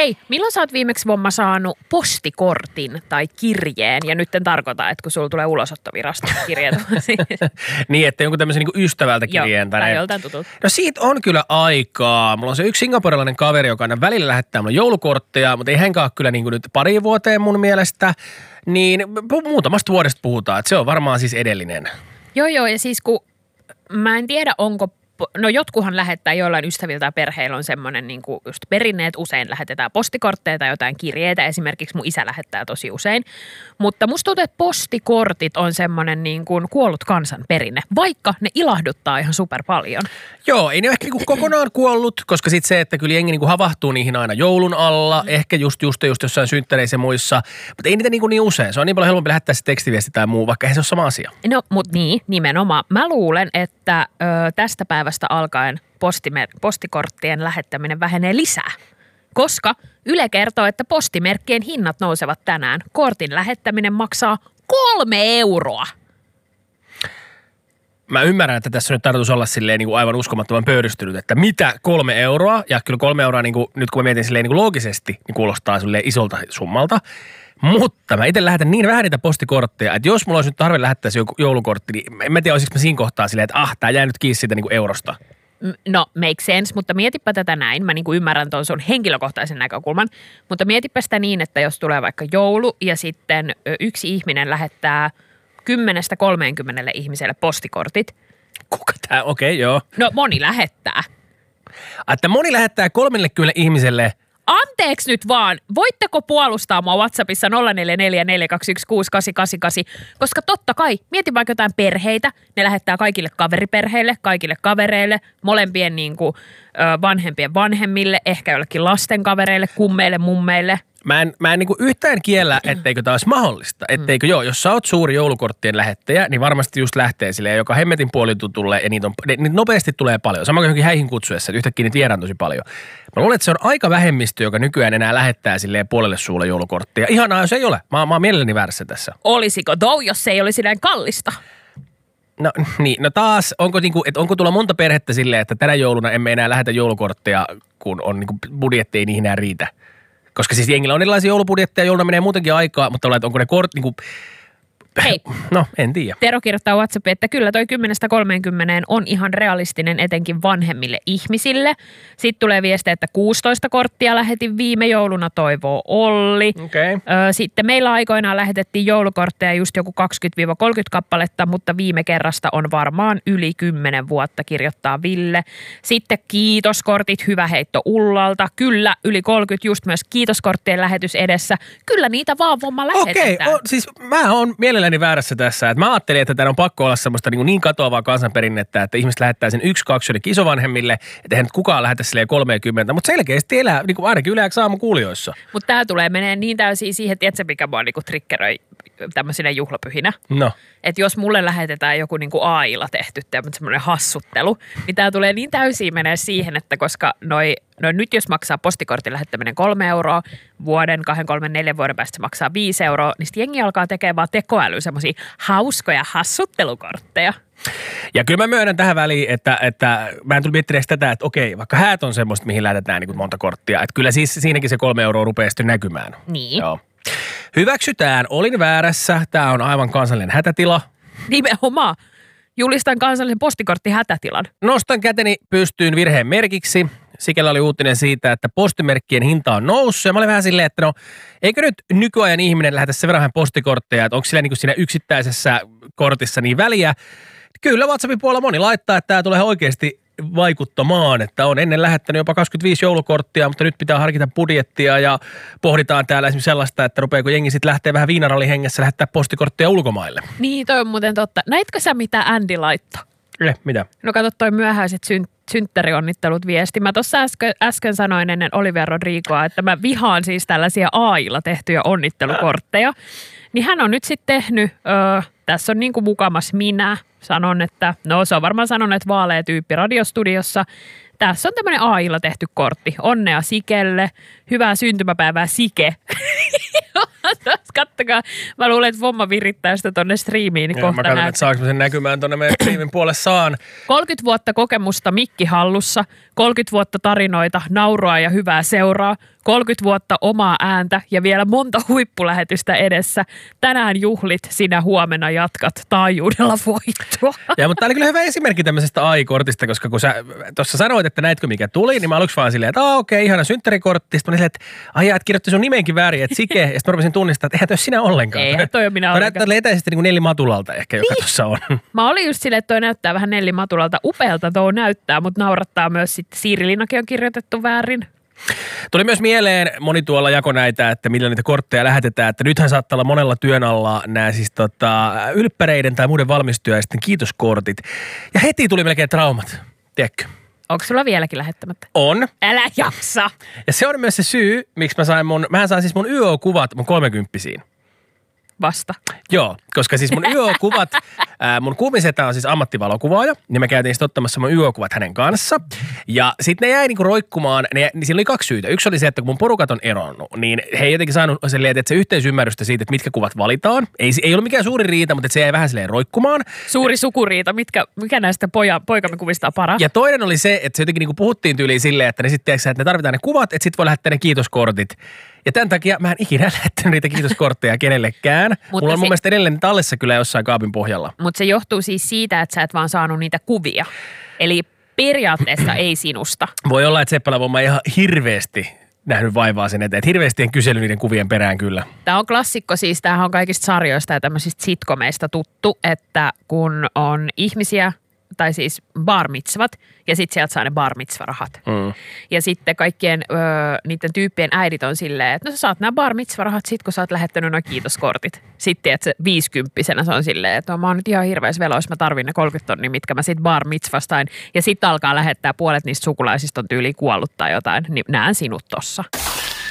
Hei, milloin sä oot viimeksi Vomma saanut postikortin tai kirjeen? Ja nyt en tarkoita, että kun sulla tulee ulosottovirasta kirjeet. Niin, että jonkun tämmöisen niin ystävältä kirjeen. Joo, tai joltain tutulta. No siitä on kyllä aikaa. Mulla on se yksi singaporelainen kaveri, joka aina välillä lähettää mulle joulukortteja, mutta ei hänkään ole kyllä niin kuin nyt pari vuoteen mun mielestä. Niin muutamasta vuodesta puhutaan, että se on varmaan siis edellinen. Joo, ja siis kun mä en tiedä, onko, no jotkuhan lähettää joillain ystäviltä ja perheillä on semmoinen niin kuin just perinne, että usein lähetetään postikortteja tai jotain kirjeitä. Esimerkiksi mun isä lähettää tosi usein. Mutta musta tuntuu, että postikortit on semmoinen niin kuin kuollut kansan perinne, vaikka ne ilahduttaa ihan super paljon. Joo, ei ne ole ehkä niin kuin kokonaan kuollut, koska sitten se, että kyllä jengi niin kuin havahtuu niihin aina joulun alla, ehkä just jossain synttäreissä ja muissa, mutta ei niitä niin usein. Se on niin paljon helpompi lähettää se tekstiviesti tai muu, vaikka eihän se ole sama asia. No, mutta niin, nimenomaan. Mä luulen, että tästä päivästä alkaen postikorttien lähettäminen vähenee lisää. Koska Yle kertoo, että postimerkkien hinnat nousevat tänään. Kortin lähettäminen maksaa 3 euroa. Mä ymmärrän, että tässä on nyt tarkoitus olla silleen niin kuin aivan uskomattoman pöyristynyt, että mitä 3 euroa, ja kyllä 3 euroa niin kuin, nyt kun mä mietin silleen niin kuin loogisesti, niin kuulostaa silleen isolta summalta. Mutta mä itse lähetän niin vähän niitä postikortteja, että jos mulla olisi nyt tarve lähettää se joulukortti, niin en mä tiedä, olisiko mä siinä kohtaa silleen, että tää jää nyt kiinni siitä niin kuin eurosta. No, make sense, mutta mietipä tätä näin. Mä niin kuin ymmärrän tuon sun henkilökohtaisen näkökulman, mutta mietipä sitä niin, että jos tulee vaikka joulu ja sitten yksi ihminen lähettää 10-30 ihmiselle postikortit. Kuka tää? Okei, joo. No, moni lähettää. Että moni lähettää 30 ihmiselle. Anteeksi nyt vaan, voitteko puolustaa mua WhatsAppissa 0444216888, koska totta kai, mieti vaikka jotain perheitä, ne lähettää kaikille kaveriperheille, kaikille kavereille, molempien niin kuin, vanhempien vanhemmille, ehkä jollekin lasten kavereille, kummeille, mummeille. Mä en niin kuin yhtään kiellä, etteikö tämä olisi mahdollista. Etteikö jos sä oot suuri joulukorttien lähettäjä, niin varmasti just lähtee silleen, joka hemmetin puolitutulle ja niitä nopeasti tulee paljon. Sama kuin johonkin häihin kutsuessa, että yhtäkkiä niitä viedään tosi paljon. Mä luulen, että se on aika vähemmistö, joka nykyään enää lähettää silleen puolelle suulle joulukorttia. Ihanaa, jos ei ole. Mä oon mielelläni väärässä tässä. Olisiko jos se ei olisi näin kallista? No taas, onko tulla monta perhettä silleen, että tänä jouluna emme enää lähetä joulukortteja, kun on niin kuin budjetti ei niihin enää riitä. Koska siis jengillä on erilaisia joulubudjetteja, jouluna menee muutenkin aikaa, mutta onko ne niin Hei. No, en tiedä. Tero kirjoittaa WhatsAppiin, että kyllä toi 10-30 on ihan realistinen etenkin vanhemmille ihmisille. Sitten tulee viesti, että 16 korttia lähetin viime jouluna, toivoo Olli. Okay. Sitten meillä aikoinaan lähetettiin joulukortteja just joku 20-30 kappaletta, mutta viime kerrasta on varmaan yli 10 vuotta, kirjoittaa Ville. Sitten kiitoskortit, hyvä heitto Ullalta. Kyllä, yli 30 just myös kiitoskorttien lähetys edessä. Kyllä niitä vaan Vomma lähetetään. Okei, siis mä oon mielelläni väärässä tässä. Että mä ajattelin, että täällä on pakko olla semmoista niin katoavaa kansanperinnettä, että ihmiset lähettää sen 1-2 jonnekin isovanhemmille, että eihän nyt kukaan lähetä silleen 30, mutta selkeästi elää niin kuin ainakin yleensä aamun kuulijoissa. Mutta tää tulee menee niin täysin siihen, että mikä mua niinku triggeröi tämmöisinä juhlapyhinä. No. Että jos mulle lähetetään joku niinku AI-lla tehty semmoinen hassuttelu, niin tää tulee niin täysin menee siihen, että koska noi nyt jos maksaa postikortin lähettäminen 3 euroa, vuoden, 2, 3, 4 vuoden päästä se maksaa 5 euroa, niin sitten jengi alkaa tekemään vaan tekoälyä semmoisia hauskoja hassuttelukortteja. Ja kyllä mä myönnän tähän väliin, että mä en tullut miettineeksi tätä, että okei, vaikka häät on semmoista, mihin lähetetään niin kuin monta korttia. Että kyllä siis siinäkin se 3 euroa rupeaa sitten näkymään. Niin. Joo. Hyväksytään, olin väärässä. Tämä on aivan kansallinen hätätila. Nimenomaan. Julistan kansallisen postikorttihätätilan. Nostan käteni pystyyn virheen merkiksi. Sikällä oli uutinen siitä, että postimerkkien hinta on noussut. Ja mä olin vähän silleen, että no, eikö nyt nykyajan ihminen lähetä sen verran postikortteja, että onko sillä niin kuin siinä yksittäisessä kortissa niin väliä. Kyllä WhatsAppin puolella moni laittaa, että tämä tulee oikeasti vaikuttamaan, että on ennen lähettänyt jopa 25 joulukorttia, mutta nyt pitää harkita budjettia ja pohditaan täällä esimerkiksi sellaista, että rupeako jengi sitten lähtee vähän viinarallin hengessä lähettää postikortteja ulkomaille. Niin, toi on muuten totta. Näitkö sä mitä Andy laittoi? Mitä? No kato toi myöhäiset synttärionnittelut viesti. Mä tuossa äsken sanoin ennen Olivia Rodrigoa, että mä vihaan siis tällaisia AI-lla tehtyjä onnittelukortteja. Niin hän on nyt sitten tehnyt, tässä on niin kuin mukamas minä, sanon, että no se on varmaan sanonut, että vaalea tyyppi radiostudiossa. Tässä on tämmöinen AI-lla tehty kortti. Onnea Sikelle, hyvää syntymäpäivää Sike. Kattokaa. Mä luulen, että Vomma virittää sitä tonne striimiin, niin kohta mä katson, että saanko mä sen näkymään tonne meidän striimin puolelle saan. 30 vuotta kokemusta mikki hallussa, 30 vuotta tarinoita, naurua ja hyvää seuraa, 30 vuotta omaa ääntä ja vielä monta huippulähetystä edessä. Tänään juhlit, sinä huomenna jatkat taajuudella voittoa. Ja, mutta tämä oli kyllä hyvä esimerkki tämmöisestä AI-kortista, koska kun sä tuossa sanoit, että näitkö mikä tuli, niin mä aluksi vaan silleen, että okei, ihana synttärikortti. Sitten mä silleen, että et kirjoitti sun nimenkin väärin, että Sike. Ja sitten mä rupesin tunnistaa, että eihän toi sinä ollenkaan. Eihän toi ole minä ollenkaan. Toi näyttää etäisesti niin kuin Nelli Matulalta ehkä, joka tuossa on. Mä olin just silleen, että toi näyttää vähän Nelli Matulalta. Upealta toi näyttää, mutta naurattaa myös sitten Siiri Linnakin on kirjoitettu väärin. Tuli myös mieleen, moni tuolla jako näitä, että millä niitä kortteja lähetetään, että nythän saattaa olla monella työn alla nämä siis ylppäreiden tai muiden valmistyöisten kiitoskortit. Ja heti tuli melkein traumat, tiedätkö? Onko sulla vieläkin lähettämättä? On. Älä jaksa. Ja se on myös se syy, miksi mä sain siis mun YO-kuvat mun 30-vuotiaisiin. Vasta. Joo, koska siis mun YO-kuvat, mun kuumisetä on siis ammattivalokuvaaja, niin mä käytiin sitten ottamassa mun YO-kuvat hänen kanssa. Ja sitten ne jäi niinku roikkumaan, niin siinä oli 2 syytä. Yksi oli se, että kun mun porukat on eronnut, niin he ei jotenkin saanut silleen, että se yhteisymmärrystä siitä, että mitkä kuvat valitaan. Ei ollut mikään suuri riita, mutta se jäi vähän silleen roikkumaan. Suuri sukuriita, mikä näistä poikamme kuvista on paras? Ja toinen oli se, että se jotenkin niinku puhuttiin tyyliin silleen, että ne sitten että ne tarvitaan ne kuvat, että sitten voi lähettää ne kiitoskortit. Ja tämän takia mä en ikinä lähettänyt niitä kiitoskortteja kenellekään. Mulla on mun mielestä edelleen tallessa kyllä jossain kaapin pohjalla. Mutta se johtuu siis siitä, että sä et vaan saanut niitä kuvia. Eli periaatteessa ei sinusta. Voi olla, että Seppälä Vomma ihan hirveästi nähnyt vaivaa sen eteen. Että hirveästi en kysely niiden kuvien perään kyllä. Tämä on klassikko siis. Tämähän on kaikista sarjoista ja tämmöisistä sitcomeista tuttu, että kun on ihmisiä, tai siis bar mitzvat, ja sitten sieltä saa ne bar mitzvarahat. Ja sitten kaikkien niiden tyyppien äidit on silleen, että no sä saat nämä bar mitzvarahat sit, kun sä oot lähettänyt nuo kiitoskortit. Sitten, että se 50-vuotiaana se on silleen, että no, mä oon nyt ihan hirveässä veloissa, mä tarvin ne 30 tonnia, mitkä mä sit bar mitzvastain. Ja sitten alkaa lähettää puolet niistä sukulaisista on tyyliin kuollut tai jotain, niin näen sinut tossa.